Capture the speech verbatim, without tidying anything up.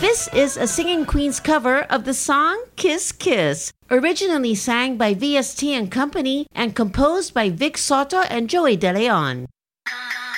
This is a Singing Queens cover of the song Kiss Kiss, originally sang by V S T and Company and composed by Vic Soto and Joey De Leon.